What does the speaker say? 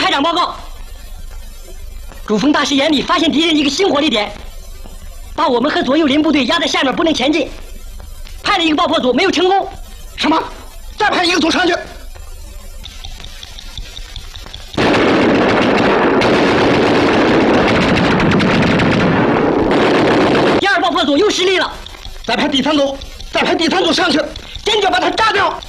排长报告，主峰大师眼里发现敌人一个新火力点，把我们和左右邻部队压在下面不能前进，派了一个爆破组没有成功。 什么？再派一个组上去。 第二爆破组又失利了， 再派第三组，再派第三组上去，坚决把它炸掉。